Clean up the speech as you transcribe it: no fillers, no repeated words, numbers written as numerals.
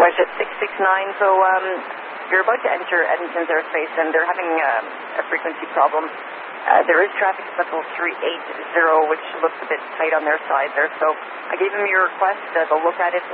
WestJet 669. So you're about to enter Edmonton's airspace, and they're having a frequency problem. There is traffic at level 380, which looks a bit tight on their side there. So I gave them your request. They'll look at it.